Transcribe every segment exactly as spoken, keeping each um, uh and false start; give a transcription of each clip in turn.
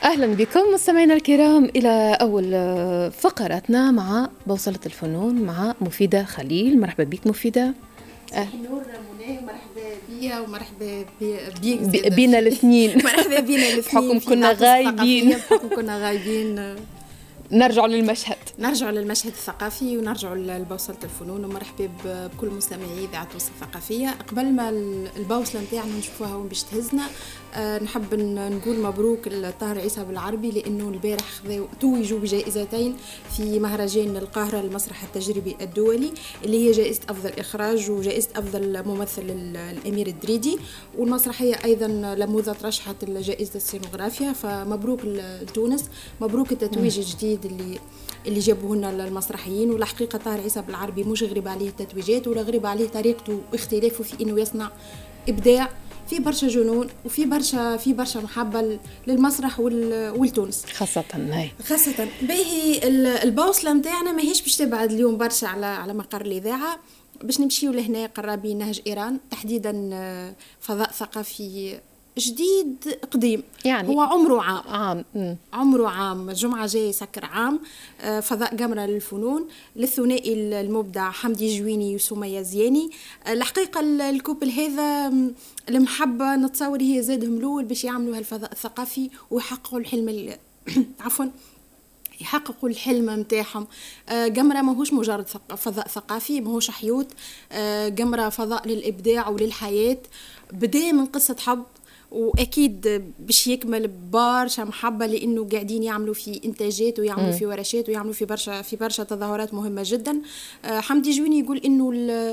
أهلا بكم مستمعينا الكرام إلى أول فقراتنا مع بوصلة الفنون مع مفيدة خليل. مرحبا بك مفيدة. أه. نور منى ومرحبا بيا ومرحبا بيك بي بينا الاثنين. مرحبا بينا الاثنين بحكم كنا غايبين بحكم كنا غايبين نرجع للمشهد نرجع للمشهد الثقافي ونرجع لبوصلة الفنون. ومرحبا بكل مستمعي إذاعة وصل الثقافية. قبل ما البوصلة نتاعنا نشوفوها وين باش تهزنا، أه نحب نقول مبروك لطاهر عيسى بالعربي، لأنه البارح توجوا بجائزتين في مهرجان القاهرة المسرح التجريبي الدولي، اللي هي جائزة أفضل إخراج وجائزة أفضل ممثل الأمير الدريدي، والمسرحية أيضا لموذة ترشحت لجائزة السينوغرافيا. فمبروك لتونس، مبروك التتويج الجديد اللي اللي جابوه لنا المسرحيين. والحقيقه طاهر عيسى بالعربي مش غريب عليه التتويجات، ولا غريب عليه طريقته واختلافه في انه يصنع ابداع في برشا جنون وفي برشا في برشا محبه للمسرح والتونس خاصه. هاي خاصه باهي البوصله نتاعنا ماهيش باش تبعد اليوم برشا على على مقر الاذاعه، باش نمشيو لهنا قرابين نهج ايران، تحديدا فضاء ثقافي جديد قديم، يعني هو عمره عام عام عمره عام الجمعة جاي يسكر عام. فضاء قمرة للفنون للثنائي المبدع حمدي جويني وسمية زياني. الحقيقة الكوبل هذا المحبة نتصور هي زادهم الأول باش يعملوا هالفضاء الثقافي ويحققوا الحلم عفوا يحققوا الحلم متاعهم. قمرة ماهوش مجرد فضاء ثقافي، ماهوش حيوت. قمرة فضاء للإبداع وللحياة، بدأ من قصة حب واكيد باش يكمل برشا محبه، لانه قاعدين يعملوا في انتاجات ويعملوا في ورشات ويعملوا في برشا في برشا تظاهرات مهمه جدا. حمدي جويني يقول انه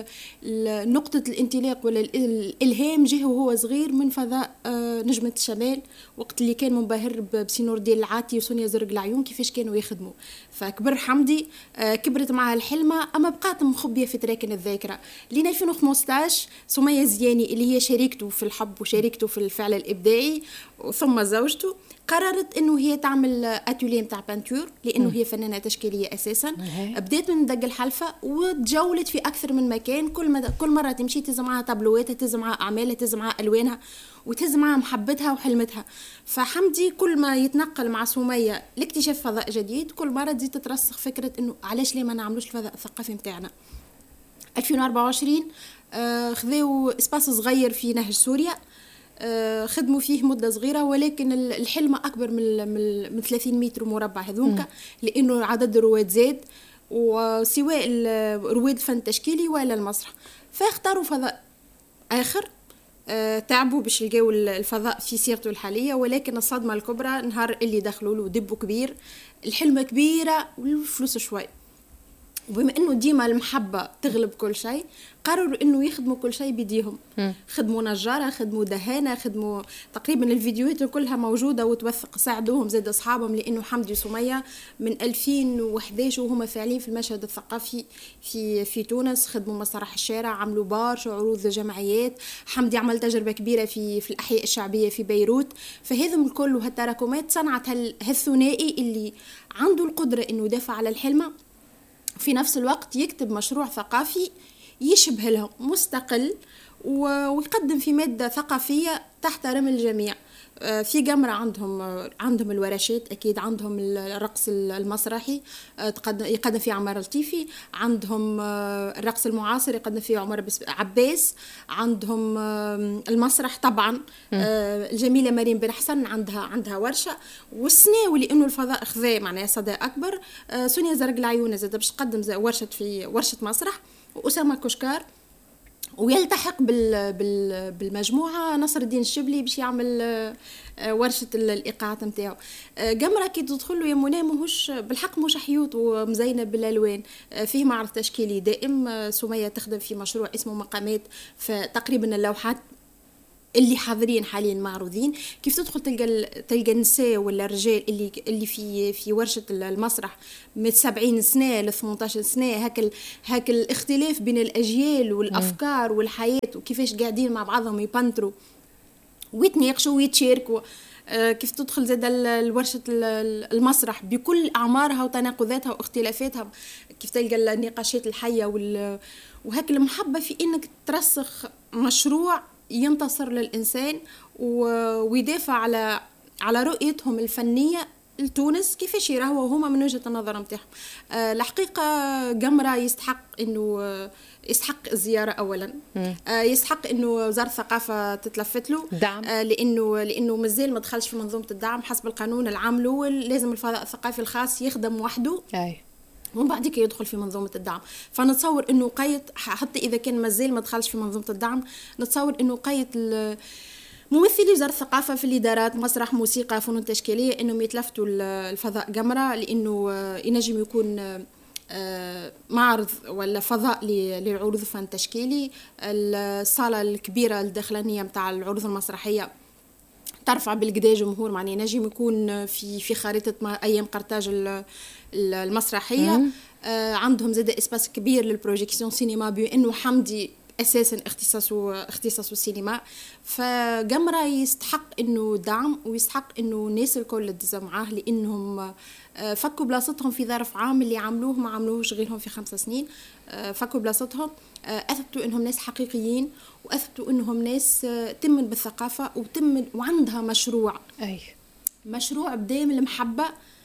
نقطه الانطلاق ولا الالهام جه وهو صغير من فضاء نجمه الشمال، وقت اللي كان منبهر بسينور ديال العاتي وسونيا زرق العيون كيفاش كانوا يخدموا. فكبر حمدي، كبرت معها الحلمه، اما بقات مخبيه في تراكن الذاكره. لين ألفين وخمسطاش سمية زياني اللي هي شريكته في الحب وشريكته في الفعل الإبداعي ثم زوجته، قررت انه هي تعمل اتوليه نتاع بانتور، لانه م. هي فنانه تشكيليه اساسا. بدات من دق الحلفه وتجولت في اكثر من مكان، كل ما كل مره تمشي تهز معها تابلوات، تهز معها اعمالها، تهز معها الوانها، وتهز معها محبتها وحلمتها. فحمدي كل ما يتنقل مع سميه لاكتشاف فضاء جديد، كل مره تزيد تترسخ فكره انه علاش ليه ما نعملوش الفضاء الثقافي نتاعنا. ألفين وأربعة وعشرين آه خذوا اسباس صغير في نهج سوريا، خدموا فيه مدة صغيرة، ولكن الحلم أكبر من من ثلاثين متر مربع هذوك، لأنه عدد الرواد زاد، وسواء رواد الفن التشكيلي ولا المسرح. فاختاروا فضاء آخر، تعبوا باش يلقاو الفضاء في سيرته الحالية، ولكن الصدمة الكبرى نهار اللي دخلوا له دبوا كبير، الحلمة كبيرة والفلوس شوي. وبما انه ديما المحبه تغلب كل شيء، قرروا انه يخدموا كل شيء بيديهم. م. خدموا نجاره، خدموا دهانه، خدموا تقريبا الفيديوهات كلها موجوده وتوثق، ساعدوهم زاد اصحابهم، لانه حمدي وسميه من ألفين وإحداش وهما فاعلين في المشهد الثقافي في في تونس. خدموا مسرح الشارع، عملوا برشا عروض جمعيات. حمدي عمل تجربه كبيره في في الاحياء الشعبيه في بيروت. فهذم الكل وهالتراكمات صنعت هالثنائي اللي عنده القدره انه يدافع على الحلمه، في نفس الوقت يكتب مشروع ثقافي يشبه لهم مستقل ويقدم في مادة ثقافية تحترم الجميع. في قمرة عندهم عندهم الورشات، أكيد عندهم الرقص المسرحي يقدم فيه عمار الطيفي، عندهم الرقص المعاصر يقدم فيه عمر عباس، عندهم المسرح طبعا الجميلة مريم بن حسن عندها عندها ورشة، والسناوي لأنه الفضاء خذا معناها صدى أكبر. سونيا زرق العيون زاد باش تقدم ورشة في ورشة مسرح، وأسامة كشكار، ويلتحق بال بال بالمجموعه نصر الدين الشبلي باش يعمل ورشه الايقاعات نتاعو. قمره كي تدخل له يا منى ماهوش بالحق مش حيوط ومزينه بالالوان، فيه معرض تشكيلي دائم. سميه تخدم في مشروع اسمه مقامات، فتقريبا اللوحات اللي حاضرين حاليا معروضين. كيف تدخل تلقى تلقى النساء ولا الرجال اللي اللي في في ورشه المسرح من سبعين سنه ل ثمانية عشر سنه، هاك هاك الاختلاف بين الاجيال والافكار والحياه، وكيفاش قاعدين مع بعضهم يبنتروا ويتناقشوا ويتشاركوا. كيف تدخل زاد الورشة المسرح بكل أعمارها وتناقضاتها واختلافاتها، كيف تلقى النقاشات الحية وهاك المحبة في إنك ترسخ مشروع ينتصر للإنسان ويدافع على على رؤيتهم الفنيه لتونس كيفاش يراهوا هما من وجهه النظر نتاعهم. آه الحقيقه قمره يستحق انه آه يستحق الزياره اولا. آه يستحق انه وزاره الثقافه تتلفت له دعم. آه لانه لانه مازال ما دخلش في منظومه الدعم حسب القانون العام الاول. لازم الفضاء الثقافي الخاص يخدم وحده اي ومن بعد كي يدخل في منظومه الدعم. فنتصور انه قيد حتى اذا كان مازال ما دخلش في منظومه الدعم، نتصور انه قيد ممثلي وزاره الثقافه في الادارات مسرح موسيقى فنون تشكيليه انهم يتلفتوا الفضاء قمره، لانه ينجم يكون معرض ولا فضاء للعروض الفن التشكيلي. الصاله الكبيره الداخلانيه نتاع العروض المسرحيه ترفع بالقدا جمهور، معني نجم يكون في في خريطه ايام قرطاج المسرحيه. آه عندهم زاد اسباس كبير للبروجيكسيون سينما، بانه حمدي اساسا اختصاصه اختصاصه السينما. فقمره يستحق انه دعم ويستحق انه الناس الكل تدز معاه، لانهم فكوا بلاصتهم في ظرف عام اللي عملوه ما عملوهش غيرهم في خمس سنين. فكوا بلاصتهم، اثبتوا انهم ناس حقيقيين، واثبتوا انهم ناس تمن بالثقافه وتمن وعندها مشروع. اي مشروع بدا من المحبه،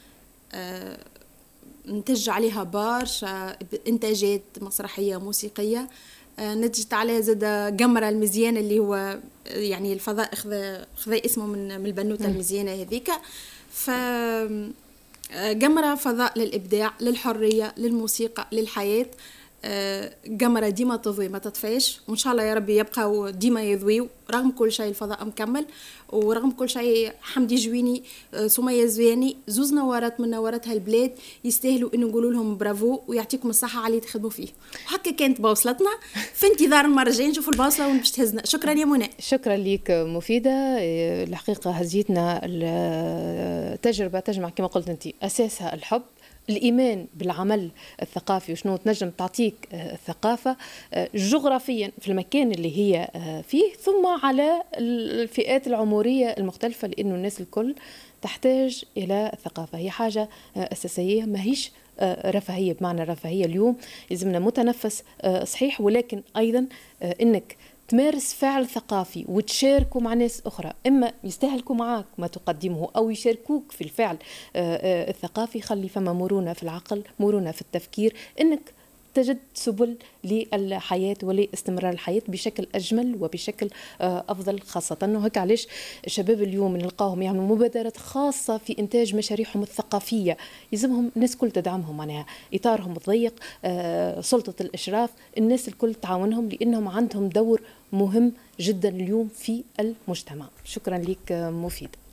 نتج عليها برشا انتاجات مسرحيه موسيقيه. نتجت عليه زاد قمره المزيانه اللي هو يعني الفضاء خذا خذا اسمه من من البنوته المزيانه هذيك. ف قمره فضاء للابداع، للحريه، للموسيقى، للحياه. قمره ديما تضوي ما تطفيش، وان شاء الله يا ربي يبقاو ديما يضويو رغم كل شيء. الفضاء مكمل، ورغم كل شيء حمدي جويني سمية زوياني زوز نوارات من نوارات هالبلاد يستاهلوا انه نقولوا لهم برافو ويعطيكم الصحه على اللي تخدموا فيه. وهكا كانت بوصلتنا، في انتظار المره الجايه نشوفوا البوصله وين باش تهزنا. شكرا يا منى. شكرا ليك مفيده. الحقيقه هزيتنا التجربه تجمع كما قلت انت اساسها الحب، الإيمان بالعمل الثقافي وشنو تنجم تعطيك الثقافة جغرافيا في المكان اللي هي فيه، ثم على الفئات العمرية المختلفة، لأنه الناس الكل تحتاج إلى الثقافة. هي حاجة أساسية، ما هيش رفاهية بمعنى رفاهية. اليوم لازمنا متنفس صحيح، ولكن أيضا إنك تمارس فعل ثقافي وتشاركوا مع ناس أخرى، إما يستهلكوا معاك ما تقدمه أو يشاركوك في الفعل الثقافي. خلي فما مرونة في العقل، مرونة في التفكير، إنك تجد سبل للحياة ولاستمرار الحياة بشكل أجمل وبشكل أفضل. خاصة وهيك علاش الشباب اليوم نلقاهم يعملوا مبادرات خاصة في إنتاج مشاريعهم الثقافية، يلزمهم الناس كل تدعمهم، معناها إطارهم الضيق، سلطة الإشراف، الناس الكل تعاونهم، لأنهم عندهم دور مهم جدا اليوم في المجتمع. شكرا لك مفيد.